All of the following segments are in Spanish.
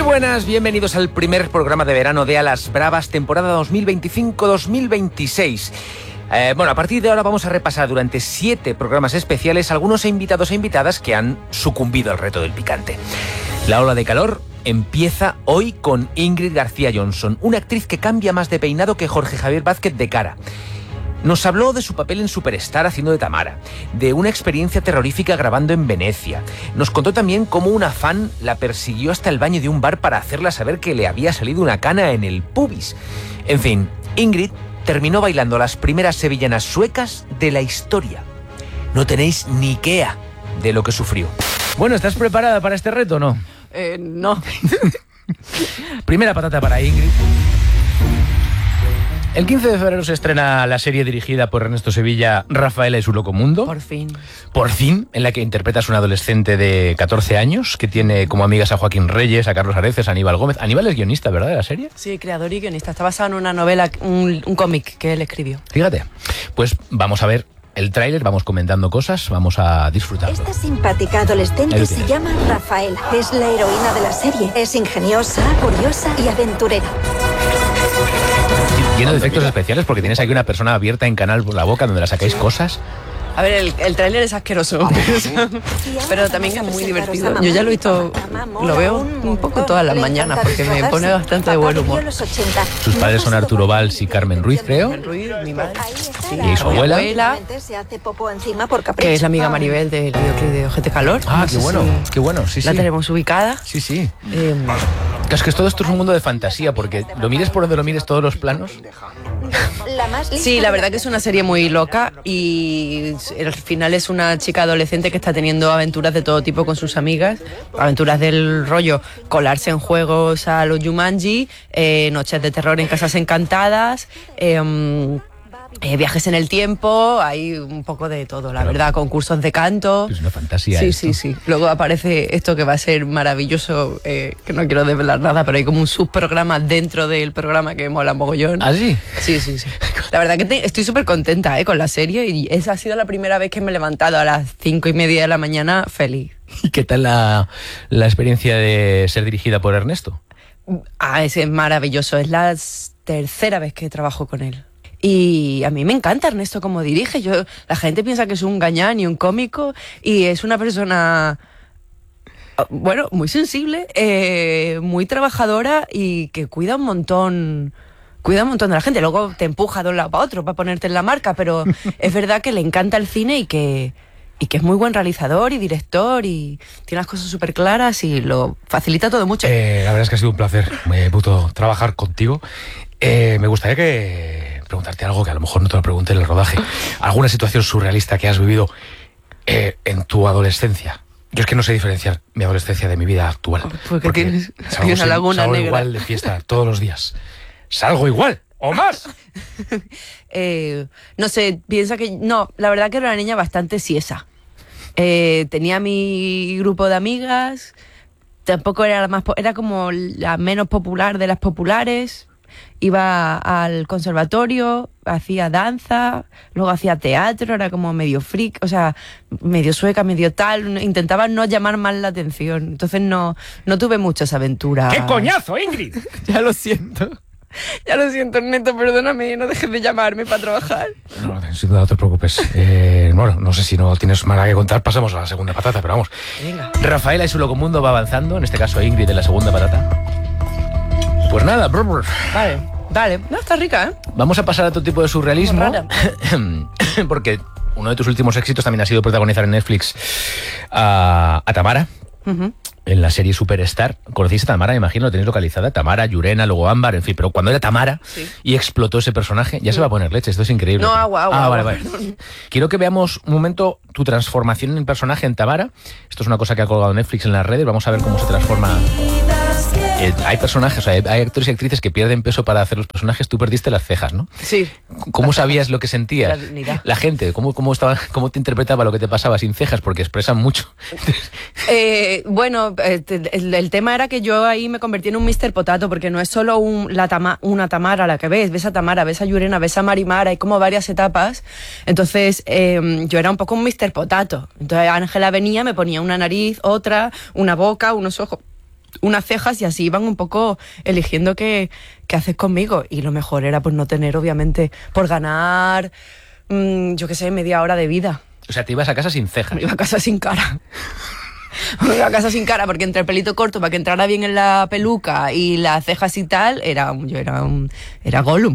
buenas, bienvenidos al primer programa de verano de Alas Bravas, temporada 2025-2026. Bueno, a partir de ahora vamos a repasar durante 7 programas especiales algunos invitados e invitadas que han sucumbido al reto del picante. La ola de calor empieza hoy con Ingrid García Johnson, una actriz que cambia más de peinado que Jorge Javier Vázquez de cara. Nos habló de su papel en Superstar haciendo de Tamara, de una experiencia terrorífica grabando en Venecia. Nos contó también cómo una fan la persiguió hasta el baño de un bar para hacerla saber que le había salido una cana en el pubis. En fin, Ingrid terminó bailando las primeras sevillanas suecas de la historia. No tenéis ni idea de lo que sufrió. Bueno, ¿estás preparada para este reto o no? No. Primera patata para Ingrid. El 15 de febrero se estrena la serie dirigida por Ernesto Sevilla, Rafaela y su loco mundo. Por fin. Por fin, en la que interpretas a una adolescente de 14 años que tiene como amigas a Joaquín Reyes, a Carlos Areces, a Aníbal Gómez. Aníbal es guionista, ¿verdad?, de la serie. Sí, creador y guionista. Está basado en una novela, un cómic que él escribió. Fíjate. Pues vamos a ver el tráiler, vamos comentando cosas, vamos a disfrutarlo. Esta simpática adolescente se llama Rafaela. Es la heroína de la serie. Es ingeniosa, curiosa y aventurera. Lleno de efectos especiales porque tienes aquí una persona abierta en canal por la boca donde la sacáis cosas. A ver, el tráiler es asqueroso, pero también es muy divertido. Yo ya lo he visto, lo veo un poco todas las mañanas porque me pone bastante de buen humor. Sus padres son Arturo Valls y Carmen Ruiz, creo. Carmen Ruiz, mi madre. Sí, y su abuela, que es la amiga Maribel del videoclip de Ojete Calor. Ah, qué bueno, qué bueno, sí, sí. La tenemos ubicada. Sí, sí. Es que todo esto es un mundo de fantasía, porque lo mires por donde lo mires, todos los planos. Sí, la verdad que es una serie muy loca y al final es una chica adolescente que está teniendo aventuras de todo tipo con sus amigas, aventuras del rollo colarse en juegos a los Jumanji, noches de terror en casas encantadas, viajes en el tiempo, hay un poco de todo, la verdad, concursos de canto. Es una fantasía. Sí, esto. sí. Luego aparece esto que va a ser maravilloso, que no quiero desvelar nada, pero hay como un subprograma dentro del programa que mola mogollón. ¿Ah, sí? Sí. La verdad que estoy súper contenta con la serie y esa ha sido la primera vez que me he levantado a las 5:30 de la mañana feliz. ¿Y qué tal la experiencia de ser dirigida por Ernesto? Es maravilloso, es la tercera vez que trabajo con él. Y a mí me encanta Ernesto como dirige. La gente piensa que es un gañán y un cómico y es una persona, bueno, muy sensible, muy trabajadora y que cuida un montón de la gente. Luego te empuja de un lado para otro para ponerte en la marca, pero es verdad que le encanta el cine y que es muy buen realizador y director y tiene las cosas súper claras y lo facilita todo mucho. La verdad es que ha sido un placer, puto, trabajar contigo. Me gustaría preguntarte algo que a lo mejor no te lo pregunté en el rodaje. ¿Alguna situación surrealista que has vivido en tu adolescencia? Yo es que no sé diferenciar mi adolescencia de mi vida actual. Porque tienes una laguna salgo negra. Igual de fiesta todos los días. Salgo igual o más. No sé, piensa que... No, la verdad que era una niña bastante siesa. Tenía mi grupo de amigas, tampoco era era como la menos popular de las populares. Iba al conservatorio, hacía danza, luego hacía teatro, era como medio freak, o sea, medio sueca, medio tal. Intentaba no llamar más la atención. Entonces no tuve muchas aventuras. ¡Qué coñazo, Ingrid! Ya lo siento. Ya lo siento, Neto, perdóname, no dejes de llamarme para trabajar. No, sin duda, no te preocupes. Bueno, no sé si no tienes más nada que contar, pasamos a la segunda patata, pero vamos. Venga. Rafaela y su loco mundo va avanzando, en este caso Ingrid en la segunda patata. Pues nada, Vale. No, está rica, ¿eh? Vamos a pasar a otro tipo de surrealismo. Porque uno de tus últimos éxitos también ha sido protagonizar en Netflix a Tamara. Uh-huh. En la serie Superstar. ¿Conocéis a Tamara? Me imagino, lo tenéis localizada. Tamara, Llurena, luego Ámbar, en fin. Pero cuando era Tamara y explotó ese personaje, ya se va a poner leche. Esto es increíble. No, agua. Vale. Quiero que veamos un momento tu transformación en el personaje en Tamara. Esto es una cosa que ha colgado Netflix en las redes. Vamos a ver cómo se transforma. Hay personajes, o sea, hay actores y actrices que pierden peso para hacer los personajes. Tú perdiste las cejas, ¿no? Sí. ¿Cómo sabías lo que sentías? La gente, ¿cómo te interpretaba lo que te pasaba sin cejas? Porque expresan mucho. Bueno, el tema era que yo ahí me convertí en un Mr. Potato, porque no es solo una Tamara la que ves a Tamara, ves a Llurena, ves a Marimar, hay como varias etapas. Entonces yo era un poco un Mr. Potato. Entonces Ángela venía, me ponía una nariz, otra, una boca, unos ojos. unas cejas y así iban un poco eligiendo qué haces conmigo. Y lo mejor era pues no tener, obviamente, por ganar, yo qué sé, media hora de vida. O sea, te ibas a casa sin cejas. Me iba a casa sin cara. Me iba a casa sin cara porque entre el pelito corto para que entrara bien en la peluca y las cejas y tal, era Gollum.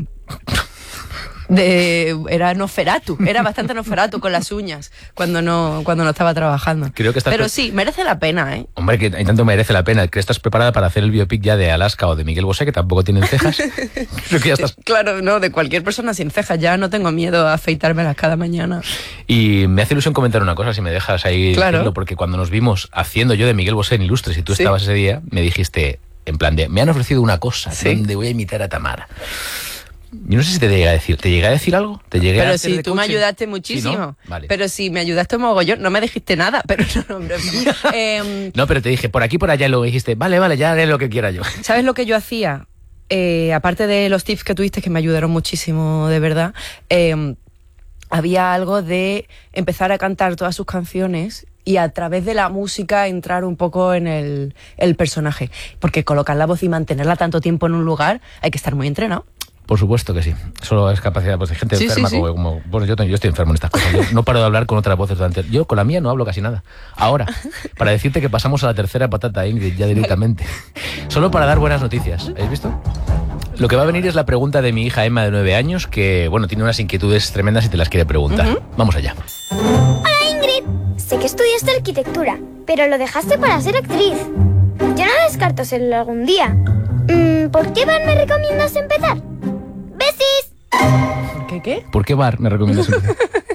Era Nosferatu, era bastante Nosferatu con las uñas cuando no estaba trabajando. Pero sí, merece la pena, ¿eh? Hombre, que tanto merece la pena. ¿Crees que estás preparada para hacer el biopic ya de Alaska o de Miguel Bosé, que tampoco tienen cejas? Creo que ya estás... Claro, no, de cualquier persona sin cejas. Ya no tengo miedo a afeitármelas cada mañana. Y me hace ilusión comentar una cosa, si me dejas ahí claro. decirlo, porque cuando nos vimos haciendo yo de Miguel Bosé en Ilustres y tú estabas ese día, me dijiste, en plan de, me han ofrecido una cosa donde voy a imitar a Tamara. Yo no sé si te llegué a decir. ¿Te llegué a decir algo? Pero sí, tú me ayudaste muchísimo. ¿Sí, no? Vale. Pero sí, me ayudaste mogollón. No me dijiste nada, pero no, hombre. No, pero te dije, por aquí, por allá, y luego dijiste, vale, ya haré lo que quiera yo. ¿Sabes lo que yo hacía? Aparte de los tips que tuviste, que me ayudaron muchísimo, de verdad, había algo de empezar a cantar todas sus canciones y a través de la música entrar un poco en el personaje. Porque colocar la voz y mantenerla tanto tiempo en un lugar, hay que estar muy entrenado. Por supuesto que sí. Solo es capacidad pues, de gente enferma. Sí. Como bueno, yo estoy enfermo en estas cosas. Yo no paro de hablar con otras voces durante... Yo con la mía no hablo casi nada. Ahora, para decirte que pasamos a la tercera patata, Ingrid, ya directamente. Solo para dar buenas noticias. ¿Habéis visto? Lo que va a venir es la pregunta de mi hija Emma, de 9 años, que, bueno, tiene unas inquietudes tremendas y te las quiere preguntar. Vamos allá. Hola, Ingrid. Sé que estudiaste arquitectura, pero lo dejaste para ser actriz. Yo no descarto serlo algún día. ¿Por qué bar me recomiendas empezar? ¡Besis! ¿Qué? ¿Por qué bar me recomiendas empezar?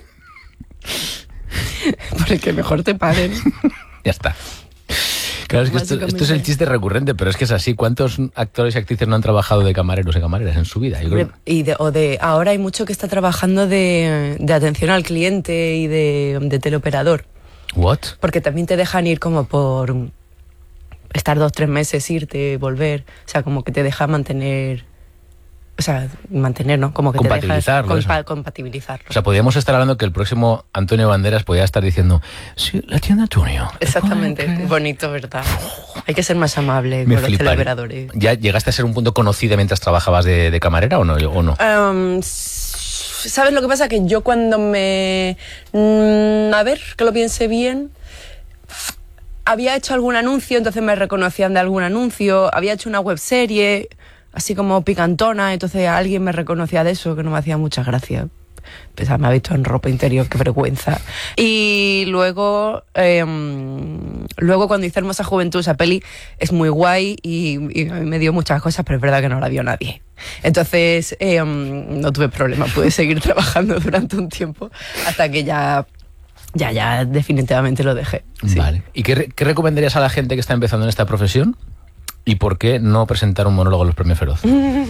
Por el que mejor te paguen. Ya está. Claro, es que esto es el chiste recurrente, pero es que es así. ¿Cuántos actores y actrices no han trabajado de camareros y camareras en su vida? Yo creo... ahora hay mucho que está trabajando de atención al cliente y de teleoperador. ¿What? Porque también te dejan ir como por estar 2-3 meses, irte, volver. O sea, como que te deja mantener... O sea, mantener, ¿no? Como que compatibilizarlo, te dejas compatibilizarlo. O sea, podríamos estar hablando que el próximo Antonio Banderas podría estar diciendo, sí, la tienda Antonio. Exactamente, bonito, ¿verdad? Hay que ser más amable con los teleoperadores. ¿Ya llegaste a ser un punto conocida mientras trabajabas de camarera o no? ¿Sabes lo que pasa? Que yo cuando a ver, que lo piense bien... Había hecho algún anuncio, entonces me reconocían de algún anuncio. Había hecho una webserie... así como picantona, entonces alguien me reconocía de eso, que no me hacía mucha gracia. Pensaba, me ha visto en ropa interior, qué vergüenza. Y luego cuando hice Hermosa Juventud, esa peli es muy guay y a mí me dio muchas cosas, pero es verdad que no la vio nadie. Entonces no tuve problema, pude seguir trabajando durante un tiempo hasta que ya definitivamente lo dejé. Sí. Vale. ¿Y qué recomendarías a la gente que está empezando en esta profesión? ¿Y por qué no presentar un monólogo en los Premios Feroz?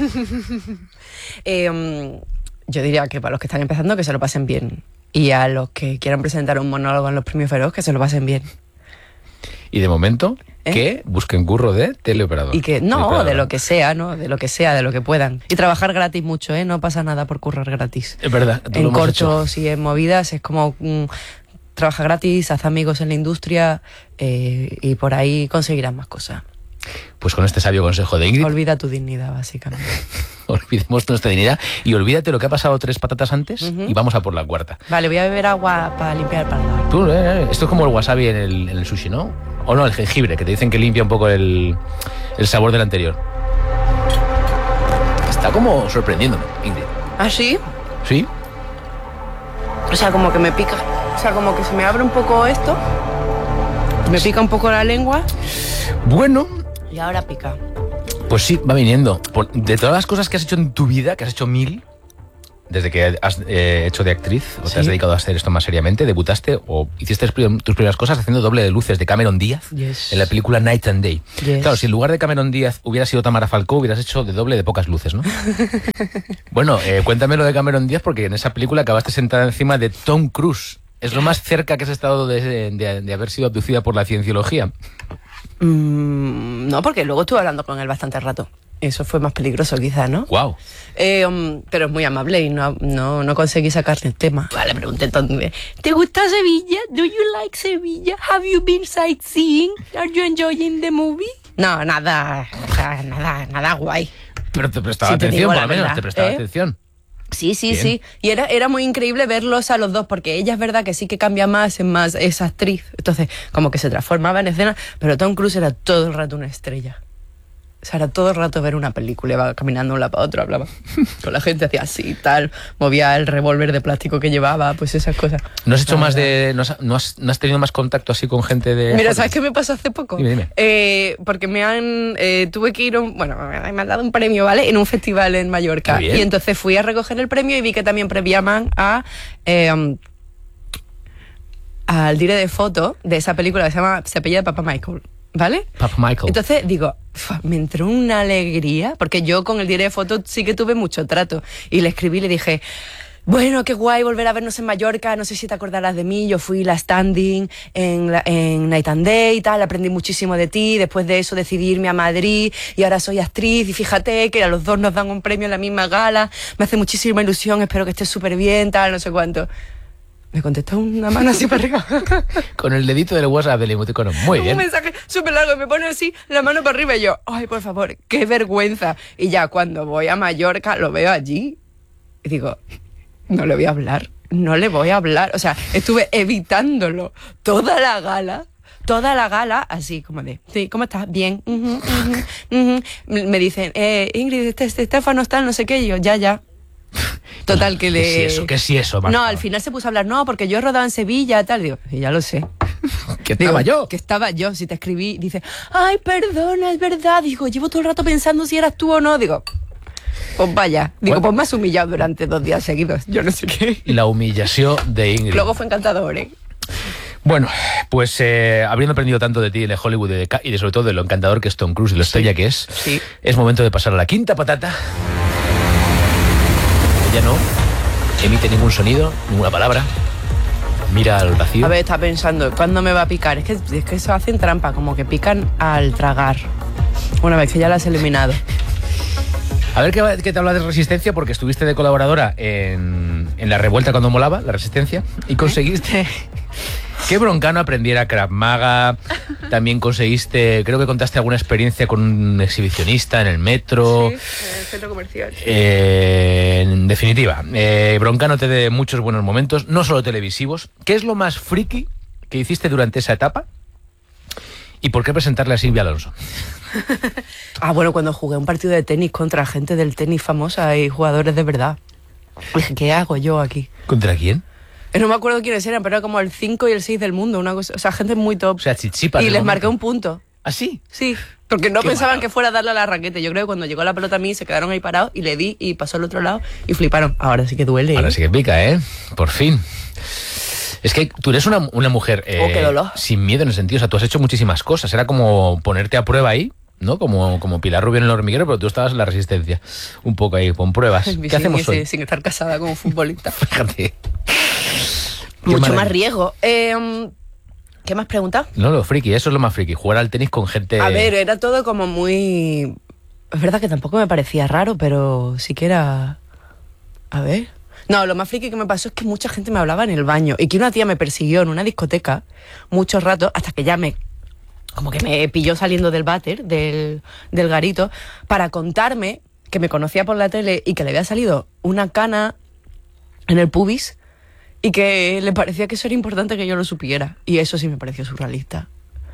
Yo diría que para los que están empezando, que se lo pasen bien. Y a los que quieran presentar un monólogo en los Premios Feroz, que se lo pasen bien. Y de momento, que busquen curro de teleoperador. Y que no, de lo que sea, ¿no? De lo que sea, de lo que puedan. Y trabajar gratis mucho, ¿eh? No pasa nada por currar gratis. Es verdad. En cortos y en movidas es como... trabaja gratis, haz amigos en la industria y por ahí conseguirás más cosas. Pues con este sabio consejo de Ingrid... Olvida tu dignidad, básicamente. Olvidemos nuestra dignidad y olvídate lo que ha pasado 3 patatas antes y vamos a por la 4ª. Vale, voy a beber agua para limpiar el paladar. Tú, esto es como el wasabi en el sushi, ¿no? O no, el jengibre, que te dicen que limpia un poco el sabor del anterior. Está como sorprendiéndome, Ingrid. ¿Ah, sí? ¿Sí? O sea, como que me pica. O sea, como que se me abre un poco esto. Me pica un poco la lengua. Bueno... Y ahora pica. Pues sí, va viniendo. De todas las cosas que has hecho en tu vida, que has hecho 1000, desde que has hecho de actriz, o te has dedicado a hacer esto más seriamente, debutaste o hiciste tus primeras cosas haciendo doble de luces de Cameron Díaz en la película Night and Day. Claro, si en lugar de Cameron Díaz hubiera sido Tamara Falcó, hubieras hecho de doble de Pocas Luces, ¿no? Bueno, cuéntame lo de Cameron Díaz, porque en esa película acabaste sentada encima de Tom Cruise. Es lo más cerca que has estado de haber sido abducida por la cienciología. No, porque luego estuve hablando con él bastante rato. Eso fue más peligroso quizás, ¿no? Wow. Pero es muy amable y no conseguí sacarle el tema. Vale, pregunté entonces, ¿te gusta Sevilla? ¿Do you like Sevilla? ¿Have you been sightseeing? ¿Are you enjoying the movie? No, nada guay. Pero te prestaba Sí, te atención, digo por la lo menos, verdad, te prestaba ¿eh? atención. Sí, Bien. sí. Y era muy increíble verlos a los dos, porque ella es verdad que sí que cambia más, es más, es actriz. Entonces, como que se transformaba en escena, pero Tom Cruise era todo el rato una estrella. O sea, era todo el rato ver una película, iba caminando de un lado para otro, hablaba con la gente, hacía así, tal, movía el revólver de plástico que llevaba, pues esas cosas. ¿No has hecho más de... ¿No has tenido más contacto así con gente de... Mira, ¿sabes qué me pasó hace poco? Dime. Porque tuve que ir, me han dado un premio, ¿vale? En un festival en Mallorca. Qué bien. Y entonces fui a recoger el premio y vi que también premiaban al dire de foto de esa película que se apellida Papa Michael, ¿vale? Papa Michael. Entonces digo, me entró una alegría, porque yo con el dire de foto sí que tuve mucho trato. Y le escribí y le dije... Bueno, qué guay volver a vernos en Mallorca, no sé si te acordarás de mí, yo fui la standing en Night and Day y tal, aprendí muchísimo de ti, después de eso decidí irme a Madrid y ahora soy actriz y fíjate que a los dos nos dan un premio en la misma gala, me hace muchísima ilusión, espero que estés súper bien, tal, no sé cuánto. Me contestó una mano así para arriba. Con el dedito del WhatsApp del emoticono. Muy bien. Un mensaje súper largo y me pone así la mano para arriba y yo, ay, por favor, qué vergüenza. Y ya cuando voy a Mallorca lo veo allí y digo... No le voy a hablar. O sea, estuve evitándolo toda la gala, así como de, sí, ¿cómo estás? Bien. Me dicen, Ingrid, Estefano está, no sé qué, y yo, ya. Total, que le... ¿Qué es eso, Marta? No, al final se puso a hablar, no, porque yo he rodado en Sevilla, tal, digo, y ya lo sé. ¿Que estaba yo? Que estaba yo, si te escribí, dice, ay, perdona, es verdad, digo, llevo todo el rato pensando si eras tú o no, digo... Pues vaya, digo, Bueno. pues me has humillado durante 2 días seguidos, yo no sé qué. La humillación de Ingrid. Luego fue encantador, ¿eh? Bueno, pues habiendo aprendido tanto de ti, de Hollywood y de sobre todo de lo encantador que es Tom Cruise y lo estrella que es, Sí. es momento de pasar a la quinta patata. Ella no emite ningún sonido, ninguna palabra. Mira al vacío. A ver, está pensando, ¿cuándo me va a picar? Es que eso hacen trampa, como que pican al tragar. Una vez que ya la has eliminado. A ver qué te habla de Resistencia, porque estuviste de colaboradora en La Revuelta cuando molaba, La Resistencia, y conseguiste que Broncano aprendiera Krav Maga. También conseguiste, creo que contaste alguna experiencia con un exhibicionista en el metro. Sí, en el centro comercial. En definitiva, Broncano te dé muchos buenos momentos, no solo televisivos. ¿Qué es lo más friki que hiciste durante esa etapa? ¿Y por qué presentarle a Silvia Alonso? Bueno, cuando jugué un partido de tenis contra gente del tenis famosa y jugadores de verdad. Dije, ¿qué hago yo aquí? ¿Contra quién? No me acuerdo quiénes eran, pero era como el 5 y el 6 del mundo, una cosa, o sea, gente muy top. O sea, chichipas. Y les marqué un punto. ¿Ah, sí? Sí, porque no Qué pensaban malo. que fuera a darle a la raqueta. Yo creo que cuando llegó la pelota a mí se quedaron ahí parados y le di y pasó al otro lado y fliparon. Ahora sí que duele. Ahora ¿eh? sí que pica, ¿eh? Por fin. Es que tú eres una mujer qué dolor. sin miedo en el sentido, o sea, tú has hecho muchísimas cosas. Era como ponerte a prueba ahí, ¿no? Como Pilar Rubio en el hormiguero, pero tú estabas en La Resistencia. Un poco ahí, con pruebas. ¿Qué hacemos hoy? Sin estar casada como futbolista. Fíjate. Mucho más riesgo. ¿Qué más preguntas? No, lo friki, eso es lo más friki. Jugar al tenis con gente... A ver, era todo como muy... Es verdad que tampoco me parecía raro, pero sí que era... A ver... No, lo más friki que me pasó es que mucha gente me hablaba en el baño y que una tía me persiguió en una discoteca muchos ratos hasta que ya como que me pilló saliendo del váter, del garito, para contarme que me conocía por la tele y que le había salido una cana en el pubis y que le parecía que eso era importante que yo lo supiera. Y eso sí me pareció surrealista.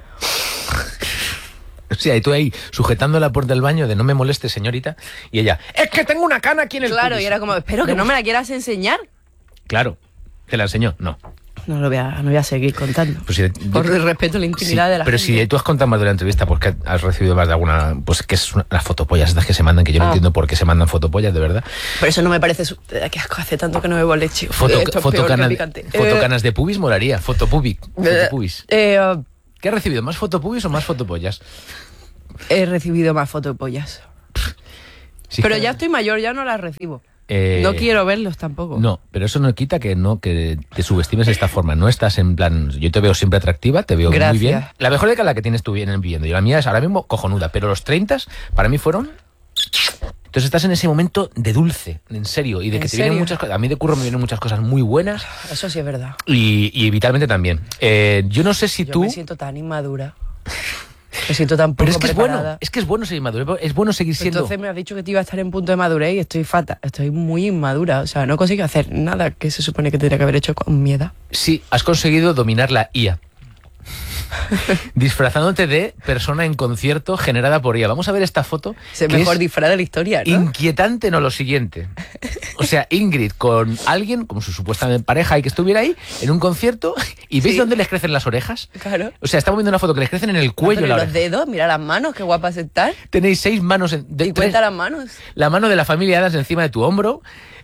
O sea, y tú ahí sujetando la puerta del baño de no me moleste, señorita, y ella, es que tengo una cana aquí en el Claro, pubis. y era como, espero que no me la quieras enseñar. Claro, ¿te la enseñó? No. No voy a seguir contando. Pues si, Por el respeto a la intimidad sí, de la pero gente. si tú has contado más de la entrevista, pues que has recibido más de alguna, pues que es las fotopollas estas que se mandan, que yo no entiendo por qué se mandan fotopollas, de verdad. Pero eso no me parece... Qué asco, hace tanto que no bebo leche. Esto es peor que picante. Fotocanas de pubis molaría, fotopubis. He ¿Qué has recibido? ¿Más fotopubis o más fotopollas? recibido más fotopollas. Sí, Pero que- ya estoy mayor, ya no las recibo. No quiero verlos tampoco. No, pero eso no quita que te subestimes de esta forma. No estás en plan... Yo te veo siempre atractiva, te veo muy Gracias. bien. La mejor década la que tienes tú bien viviendo. Y la mía es ahora mismo cojonuda. Pero los 30 para mí fueron... Entonces estás en ese momento de dulce, en serio. Y de ¿En que te vienen serio? muchas cosas... A mí de curro me vienen muchas cosas muy buenas. Eso sí es verdad. Y vitalmente también. Yo no sé si Yo tú... me siento tan inmadura. Me siento tan poco Pero es que preparada. es bueno seguir maduro, es bueno seguir siendo... Entonces me has dicho que te iba a estar en punto de madurez y estoy fatal, estoy muy inmadura. O sea, no consigo hacer nada que se supone que tendría que haber hecho con mi edad. Sí, has conseguido dominar la IA. Disfrazándote de persona en concierto generada por IA. Vamos a ver esta foto. Es el que mejor es disfraz de la historia, ¿no? inquietante, no lo siguiente. O sea, Ingrid con alguien, como su supuesta pareja, y que estuviera ahí en un concierto, y ¿veis Sí. dónde les crecen las orejas? Claro. O sea, estamos viendo una foto que les crecen en el cuello. Pero La los oreja. dedos, mira las manos, qué guapas están. Tenéis 6 manos. Y cuenta las manos. La mano de la familia Adams encima de tu hombro.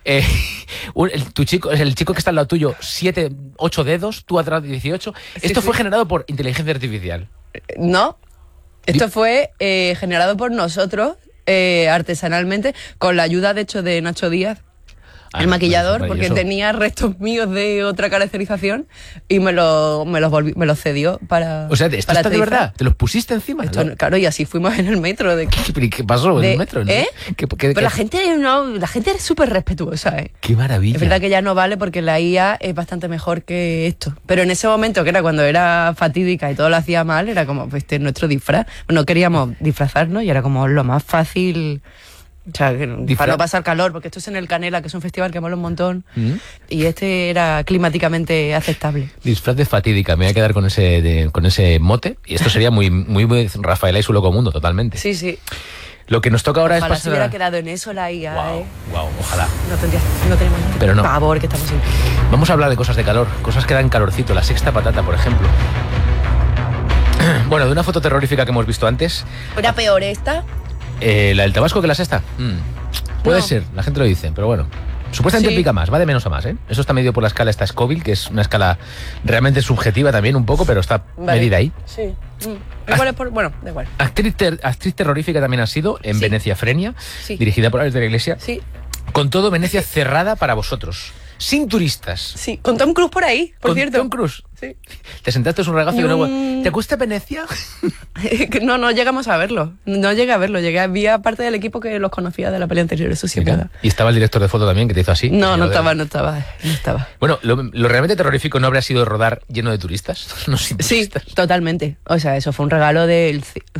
El chico que está al lado tuyo, 7, 8 dedos, tú atrás 18. Sí, Esto sí. fue generado por inteligencia artificial. No, esto fue generado por nosotros artesanalmente, con la ayuda, de hecho, de Nacho Díaz, el maquillador, porque maravilloso. tenía restos míos de otra caracterización y me los cedió para. O sea, ¿esto para está de este verdad? disfraz. ¿Te los pusiste encima? Esto, claro, y así fuimos en el metro. ¿Qué pasó en el metro? ¿no? ¿Eh? ¿Qué Pero la gente es súper respetuosa, ¿eh? ¡Qué maravilla! Es verdad que ya no vale porque la IA es bastante mejor que esto. Pero en ese momento, que era cuando era fatídica y todo lo hacía mal, era como, pues este es nuestro disfraz. Bueno, queríamos disfrazarnos y era como lo más fácil. O sea, para no pasar calor, porque esto es en el Canela, que es un festival que mola un montón. Y este era climáticamente aceptable. Disfraz de fatídica, me voy a quedar con ese mote. Y esto sería muy, muy, muy Rafaela y su loco mundo, totalmente. Sí, sí. Lo que nos toca ahora Ojalá es se pasar... hubiera quedado en eso la IA, Wow, ¿eh? wow, ojalá. No tenemos Pero no. pavor que estamos en... Vamos a hablar de cosas de calor, cosas que dan calorcito. La sexta patata, por ejemplo. Bueno, de una foto terrorífica que hemos visto antes. ¿Era peor esta? ¿La del Tabasco que la sexta? Puede No. ser, la gente lo dice, pero bueno. Supuestamente Sí. pica más, va de menos a más, ¿eh? Eso está medido por la escala esta Scoville, que es una escala realmente subjetiva también un poco, pero está Vale. medida ahí. Sí. Igual es por... Bueno, da igual. Actriz terrorífica también ha sido en Sí. Venecia Frenia, Sí. dirigida por Alex de la Iglesia. Sí. Con todo, Venecia cerrada para vosotros, sin turistas. Sí. Con Tom Cruise por ahí, por Con cierto. Tom Cruise. Sí. Te sentaste en un regazo y Y una un- ¿Te gusta Venecia? No llegamos a verlo. No llegué a verlo. Había parte del equipo que los conocía de la pelea anterior, eso sí es verdad. Y estaba el director de foto también que te hizo así. No Señor de- no estaba. Bueno, lo realmente terrorífico no habría sido rodar lleno de turistas. No sin Sí, turistas. totalmente. O sea, eso fue un regalo del...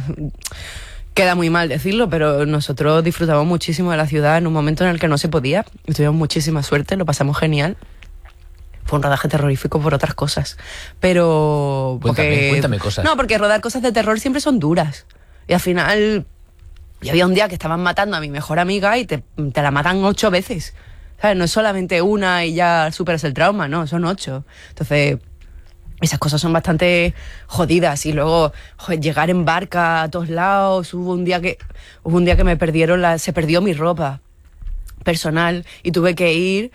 Queda muy mal decirlo, pero nosotros disfrutamos muchísimo de la ciudad en un momento en el que no se podía. Tuvimos muchísima suerte, lo pasamos genial. Fue un rodaje terrorífico por otras cosas. Pero... Cuéntame cosas. No, porque rodar cosas de terror siempre son duras. Y al final... Y había un día que estaban matando a mi mejor amiga y te la matan 8 veces. ¿Sabes? No es solamente una y ya superas el trauma, no, son 8. Entonces... Esas cosas son bastante jodidas. Y luego, joder, llegar en barca a todos lados. Hubo un día que me perdieron se perdió mi ropa personal y tuve que ir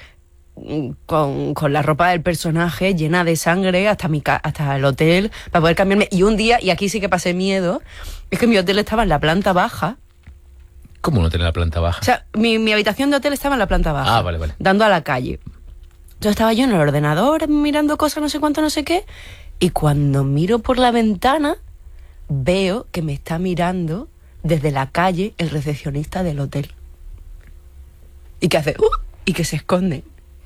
con la ropa del personaje llena de sangre hasta el hotel para poder cambiarme. Y un día, y aquí sí que pasé miedo, es que mi hotel estaba en la planta baja. ¿Cómo no tener la planta baja? O sea, mi habitación de hotel estaba en la planta baja. Ah, vale, vale. Dando a la calle. Entonces estaba yo en el ordenador mirando cosas, no sé cuánto, no sé qué. Y cuando miro por la ventana, veo que me está mirando desde la calle el recepcionista del hotel. Y que hace... y que se esconde.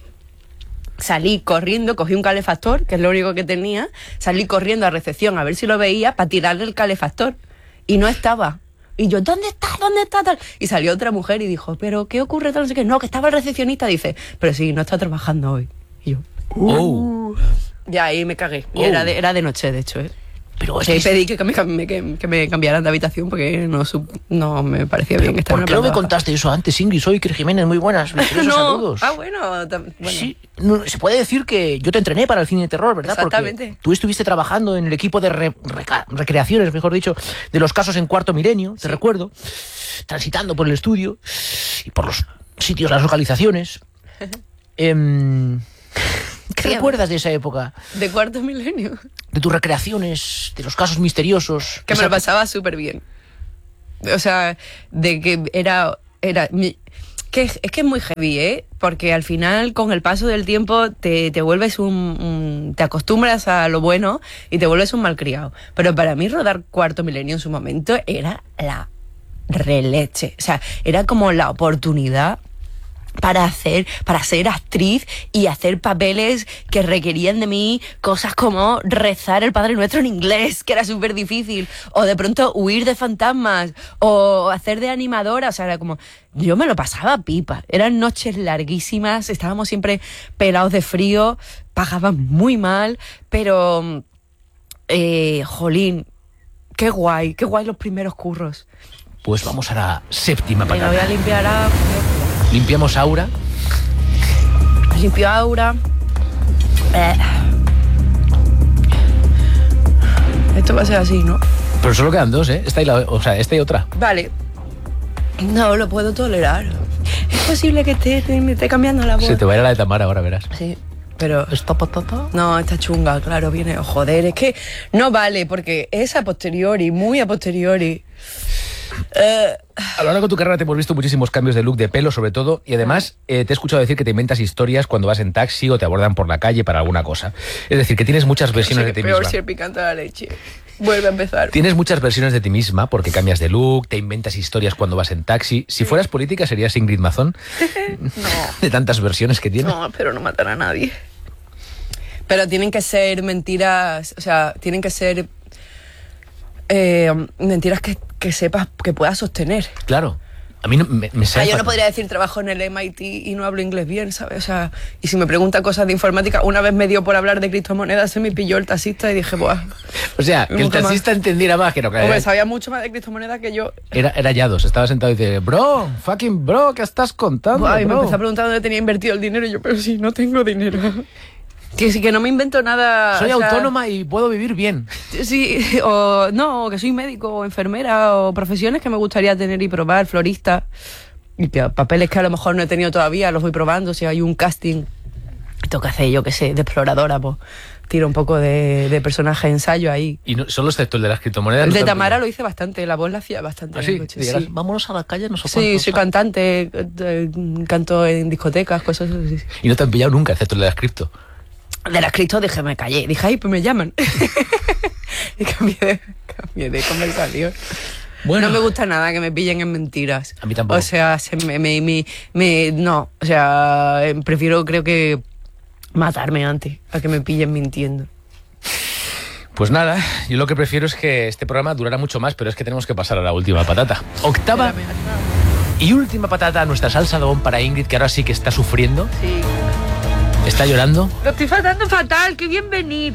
Salí corriendo, cogí un calefactor, que es lo único que tenía. Salí corriendo a recepción a ver si lo veía para tirarle el calefactor. Y no estaba. Y yo, ¿dónde está? ¿Dónde está? Tal. Y salió otra mujer y dijo, ¿pero qué ocurre? Tal, no sé qué. No, que estaba el recepcionista. Dice, pero sí, no está trabajando hoy. Y yo, Oh. ya ahí me cagué. Y Oh. era de noche, de hecho, ¿eh? Pero es Sí, que... pedí que me cambiaran de habitación porque no me parecía bien estar en ¿Por una qué no me planta baja. contaste eso antes, Ingrid? Soy Iker Jiménez, muy buenas. Misteriosos No. saludos. Ah, bueno. Bueno. Sí, se puede decir que yo te entrené para el cine de terror, ¿verdad? Exactamente. Porque tú estuviste trabajando en el equipo de recreaciones, mejor dicho, de los casos en Cuarto Milenio, te recuerdo, transitando por el estudio y por los sitios, las localizaciones. ¿Qué Sí, recuerdas de esa época? De Cuarto Milenio. De tus recreaciones, de los casos misteriosos. Que me lo pasaba súper bien. O sea, de que es que es muy heavy, ¿eh? Porque al final, con el paso del tiempo, te vuelves te acostumbras a lo bueno y te vuelves un malcriado. Pero para mí rodar Cuarto Milenio en su momento era la releche. O sea, era como la oportunidad para ser actriz y hacer papeles que requerían de mí cosas como rezar el Padre Nuestro en inglés, que era súper difícil, o de pronto huir de fantasmas, o hacer de animadora. O sea, era como, yo me lo pasaba pipa, eran noches larguísimas, estábamos siempre pelados de frío, pagaban muy mal, pero jolín, qué guay los primeros curros. Pues vamos a la séptima Venga, patata. voy a limpiar Limpiamos aura. limpio aura. Esto va a ser así, ¿no? Pero solo quedan dos, ¿eh? Esta y otra. Vale. No, lo puedo tolerar. Es posible que me esté cambiando la voz. Se te va a ir a la de Tamara ahora, verás. Sí, pero... ¿Esta patata? No, esta chunga, claro, viene... Joder, es que no vale, porque es a posteriori, muy a posteriori. A lo largo de tu carrera te hemos visto muchísimos cambios de look, de pelo sobre todo, y además te he escuchado decir que te inventas historias cuando vas en taxi o te abordan por la calle para alguna cosa. Es decir, que tienes muchas versiones de ti peor misma. si el picante de la leche. Vuelve a empezar. Tienes muchas versiones de ti misma porque cambias de look, te inventas historias cuando vas en taxi. Si fueras política serías Ingrid Mazón. No. De tantas versiones que tienes. No, pero no matar a nadie. Pero tienen que ser mentiras, o sea, tienen que ser mentiras que sepas, que puedas sostener. Claro. A mí no, me sale Yo no fatal. podría decir trabajo en el MIT y no hablo inglés bien, ¿sabes? O sea, y si me pregunta cosas de informática, una vez me dio por hablar de criptomonedas, se me pilló el taxista y dije, buah. O sea, que el Nunca más. taxista entendiera más que no. Hombre, sabía mucho más de criptomonedas que yo. Era Yados, estaba sentado y dice, bro, fucking bro, ¿qué estás contando? Buah, y me bro?". empezó a preguntar dónde tenía invertido el dinero y yo, pero sí, no tengo dinero. Que sí, que no me invento nada. Soy o sea, autónoma y puedo vivir bien. Sí, o no, que soy médico o enfermera o profesiones que me gustaría tener y probar, florista. Y papeles que a lo mejor no he tenido todavía, los voy probando. Si hay un casting, tengo que hacer, yo qué sé, de exploradora, pues tiro un poco de personaje ensayo ahí. Y no, solo excepto el de las criptomonedas. El no de está Tamara pillado. lo hice bastante, la voz la hacía bastante. ¿Ah, en sí? el coche, Dijeras, sí. vámonos a la calle, no sé Sí, cuántos, soy ¿sabes? cantante, canto en discotecas, cosas así. Y no te han pillado nunca, excepto el de las cripto. De las criptos dije, me callé. Dije, ay, pues me llaman. Y cambié de conversación. Bueno. No me gusta nada que me pillen en mentiras. A mí tampoco. O sea, no. O sea, prefiero, creo que, matarme antes a que me pillen mintiendo. Pues nada, yo lo que prefiero es que este programa durara mucho más, pero es que tenemos que pasar a la última patata. Octava y última patata a nuestra salsa de para Ingrid, que ahora sí que está sufriendo. Sí. Está llorando. Lo estoy faltando fatal, qué bien venir.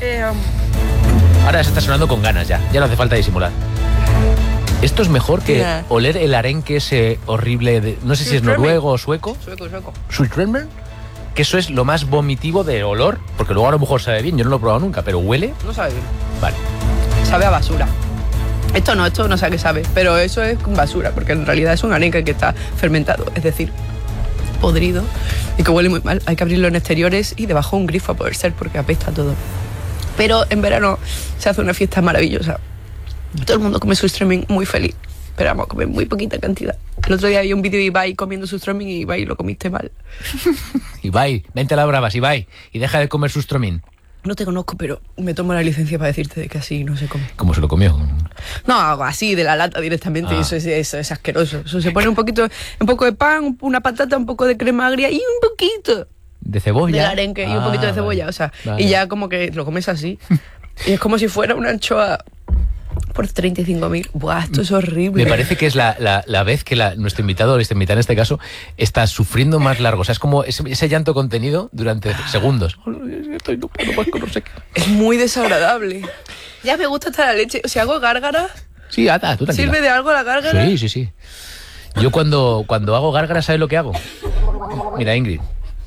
Ahora se está sonando con ganas ya. Ya no hace falta disimular. Esto es mejor que Ya. oler el arenque ese horrible de... No sé si es noruego o sueco. Sueco. Surströmming. Que eso es lo más vomitivo de olor. Porque luego a lo mejor sabe bien. Yo no lo he probado nunca, pero huele. No sabe bien. Vale. Sabe a basura. Esto no sé a qué sabe, pero eso es basura, porque en realidad es un arenque que está fermentado, es decir, podrido y que huele muy mal. Hay que abrirlo en exteriores y debajo un grifo a poder ser, porque apesta todo. Pero en verano se hace una fiesta maravillosa. Todo el mundo come surströmming muy feliz, pero vamos a comer muy poquita cantidad. El otro día vi un vídeo de Ibai comiendo surströmming y Ibai, lo comiste mal. Ibai, vente a las bravas, Ibai. Y deja de comer surströmming. No te conozco, pero me tomo la licencia para decirte de que así no se come. ¿Cómo se lo comió? No, hago así, de la lata directamente, y eso es asqueroso. Eso se pone un poco de pan, una patata, un poco de crema agria y un poquito ¿De cebolla? del arenque y un poquito de cebolla, vale. o sea, Vale. y ya como que lo comes así. Y es como si fuera una anchoa por 35.000. Buah, esto es horrible. Me parece que es la vez que nuestro invitado, o esta invitada en este caso, está sufriendo más largo. O sea, es como ese llanto contenido durante segundos. Estoy no puedo más con no sé qué. Es muy desagradable. Ya me gusta hasta la leche. O sea, hago gárgara. Sí, ata, tú tranquila. ¿Sirve de algo la gárgara? Sí, sí, sí. Yo cuando hago gárgaras, ¿sabes lo que hago? Mira, Ingrid.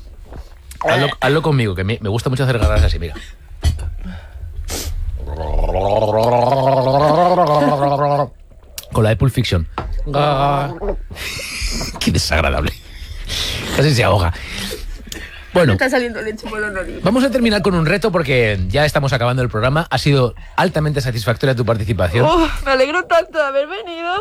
Hazlo conmigo, que me gusta mucho hacer gárgaras así, mira. Con la de Pulp Fiction. Qué desagradable. Casi se ahoga. Bueno, Está saliendo leche por los narices. vamos a terminar con un reto porque ya estamos acabando el programa. Ha sido altamente satisfactoria tu participación. Me alegro tanto de haber venido.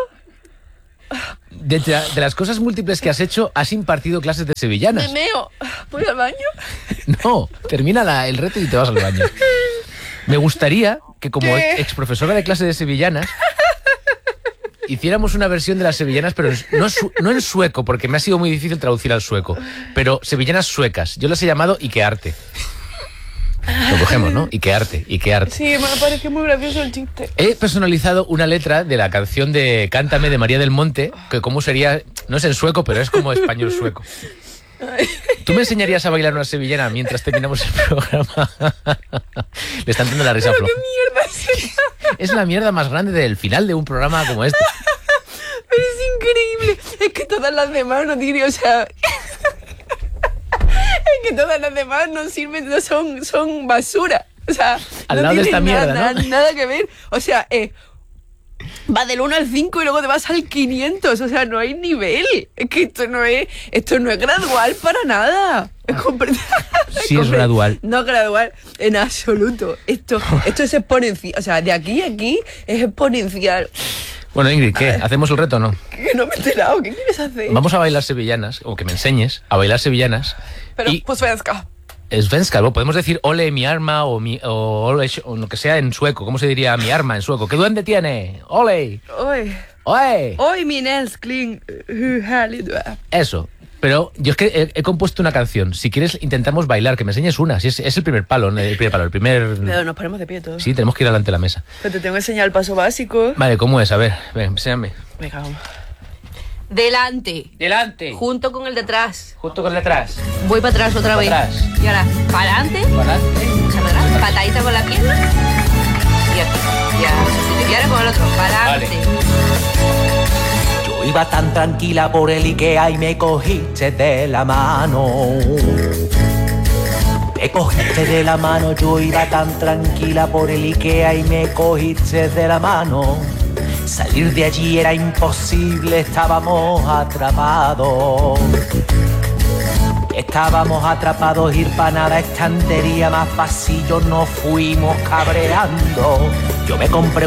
De las cosas múltiples que has hecho, has impartido clases de sevillanas. Me meo. ¿Voy al baño? No, termina el reto y te vas al baño. Me gustaría que como ¿Qué? ex profesora de clase de sevillanas hiciéramos una versión de las sevillanas, pero no en sueco, porque me ha sido muy difícil traducir al sueco, pero sevillanas suecas. Yo las he llamado Ikearte. Lo cogemos, ¿no? Ikearte. Sí, me parece muy gracioso el chiste. He personalizado una letra de la canción de Cántame de María del Monte, que cómo sería, no es en sueco, pero es como español sueco. ¿Tú me enseñarías a bailar una sevillana mientras terminamos el programa? Le están dando la risa a Flo. ¿Qué mierda es esa? Es la mierda más grande del final de un programa como este. Pero es increíble. Es que todas las demás no tienen, o sea... Es que todas las demás no sirven, no son basura. O sea, al no lado de esta nada, mierda, ¿no? nada que ver. O sea, va del 1 al 5 y luego te vas al 500. O sea, no hay nivel. Es que esto no es gradual para nada. Sí es gradual. No gradual en absoluto. Esto es exponencial. O sea, de aquí a aquí es exponencial. Bueno, Ingrid, ¿qué? ¿Hacemos el reto o no? Que no me he enterado. ¿Qué quieres hacer? Vamos a bailar sevillanas, o que me enseñes a bailar sevillanas. Pero, y pues svenska. Svenska, ¿no? Podemos decir ole mi arma o ole, o lo que sea en sueco. ¿Cómo se diría mi arma en sueco? ¿Qué duende tiene? Ole. Oj. Oye. Oj, min älskling, hur härlig du är. Eso. Pero yo es que he compuesto una canción. Si quieres, intentamos bailar, que me enseñes una. Si es el primer palo, el primer... Pero nos ponemos de pie todos. Sí, tenemos que ir delante de la mesa. Pero te tengo que enseñar el paso básico. Vale, ¿cómo es? A ver, ven, enséñame. Venga, vamos. Delante. Delante. Junto con el de atrás. Junto con el de atrás. Voy para atrás otra vez. Atrás. Y ahora, para adelante. Para adelante. Patadita con la pierna. Y aquí. Y ahora con el otro. Para adelante. Yo iba tan tranquila por el Ikea y me cogiste de la mano. Me cogiste de la mano, yo iba tan tranquila por el Ikea y me cogiste de la mano. Salir de allí era imposible, estábamos atrapados. Estábamos atrapados, ir para nada, estantería más pasillo, nos fuimos cabreando. Yo me compré